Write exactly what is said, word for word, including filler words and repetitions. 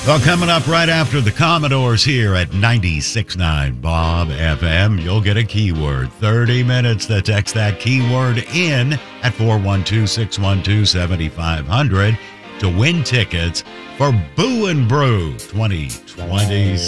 Well, coming up right after the Commodores here at ninety-six point nine Bob F M, you'll get a keyword. thirty minutes to text that keyword in at four one two, six one two, seven five zero zero to win tickets for Boo and Brew twenty twenty.